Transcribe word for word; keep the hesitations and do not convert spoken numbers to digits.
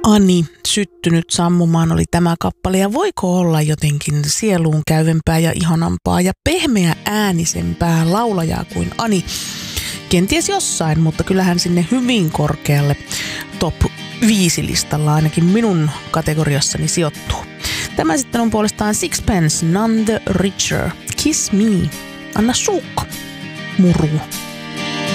Ani syttynyt sammumaan oli tämä kappale, ja voiko olla jotenkin sieluun käyvempää ja ihanampaa ja pehmeä äänisempää laulajaa kuin Ani? Kenties jossain, mutta kyllähän sinne hyvin korkealle top viisi listalla ainakin minun kategoriassani sijoittuu. Tämä sitten on puolestaan Sixpence, None the Richer, Kiss Me, anna suukko, muru.